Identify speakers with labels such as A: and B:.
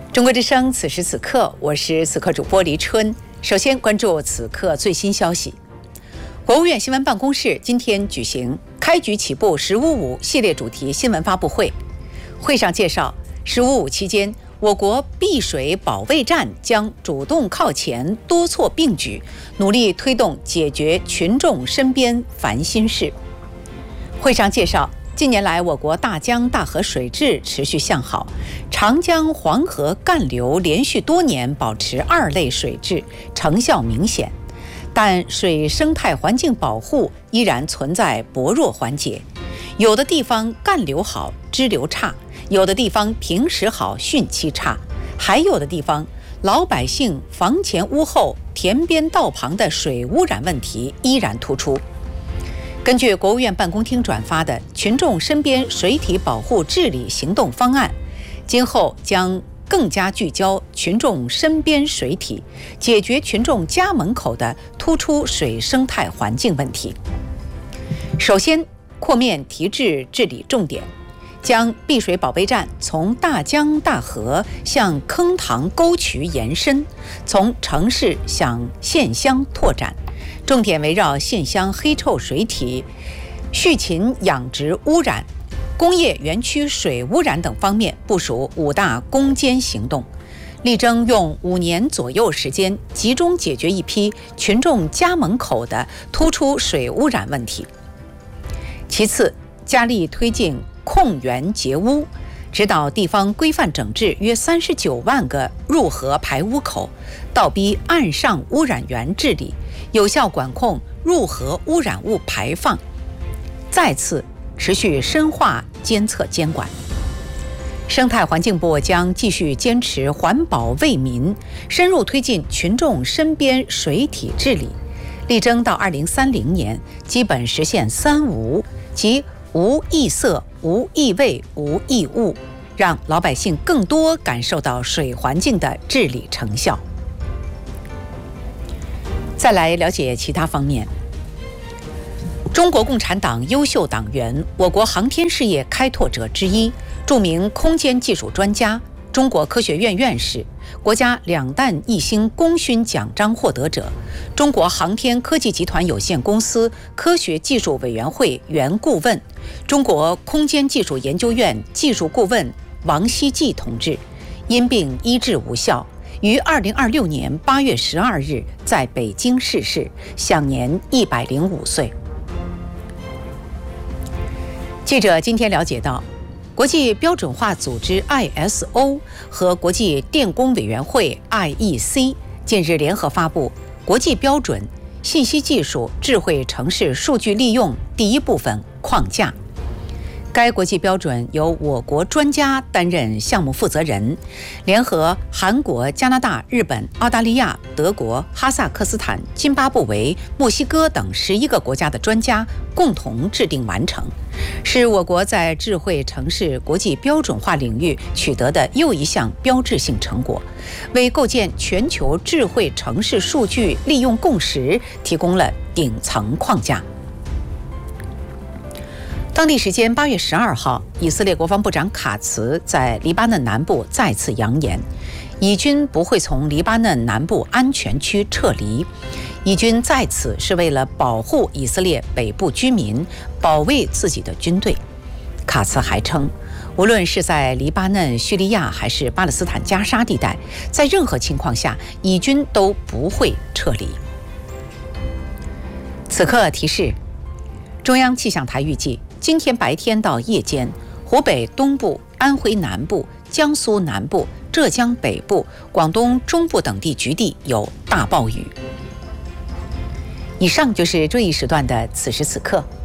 A: 中国之声，此时此刻，我是此刻主播黎春。首先关注此刻最新消息。国务院新闻办公室今天举行开局起步“十五五”系列主题新闻发布会。会上介绍，“15五”期间，我国碧水保卫战将主动靠前，多措并举，努力推动解决群众身边烦心事。会上介绍，近年来我国大江大河水质持续向好，长江、黄河干流连续多年保持2类水质，成效明显。但水生态环境保护依然存在薄弱环节，有的地方干流好，支流差；有的地方平时好，汛期差；还有的地方老百姓房前屋后、田边道旁的水污染问题依然突出。根据国务院办公厅转发的《群众身边水体保护治理行动方案》，今后将更加聚焦群众身边水体，解决群众家门口的突出水生态环境问题。首先，扩面提质治理重点，将碧水保卫战从大江大河向坑塘沟渠延伸，从城市向县乡拓展，重点围绕县乡黑臭水体、畜禽养殖污染、工业园区水污染等方面部署5大攻坚行动，力争用5年左右时间集中解决一批群众家门口的突出水污染问题。其次，加力推进控源截污，指导地方规范整治约39万个入河排污口，倒逼岸上污染源治理，有效管控入河污染物排放。再次持续深化监测监管。生态环境部将继续坚持环保为民，深入推进群众身边水体治理，力争到2030年基本实现3无，即无异色、无异味、无异物，让老百姓更多感受到水环境的治理成效。再来了解其他方面。中国共产党优秀党员，我国航天事业开拓者之一，著名空间技术专家，中国科学院院士，国家2弹1星功勋奖章获得者，中国航天科技集团有限公司科学技术委员会原顾问，中国空间技术研究院技术顾问王希季同志，因病医治无效，于2026年8月12日在北京逝世，享年105岁。记者今天了解到，国际标准化组织 ISO 和国际电工委员会 IEC 近日联合发布国际标准信息技术智慧城市数据利用第1部分框架。该国际标准由我国专家担任项目负责人，联合韩国、加拿大、日本、澳大利亚、德国、哈萨克斯坦、津巴布韦、墨西哥等11个国家的专家共同制定完成，是我国在智慧城市国际标准化领域取得的又一项标志性成果，为构建全球智慧城市数据利用共识提供了顶层框架。当地时间8月12号，以色列国防部长卡茨在黎巴嫩南部再次扬言，以军不会从黎巴嫩南部安全区撤离，以军在此是为了保护以色列北部居民，保卫自己的军队。卡茨还称，无论是在黎巴嫩、叙利亚还是巴勒斯坦加沙地带，在任何情况下，以军都不会撤离。此刻提示，中央气象台预计今天白天到夜间，湖北东部、安徽南部、江苏南部、浙江北部、广东中部等地局地有大暴雨。以上就是这一时段的此时此刻。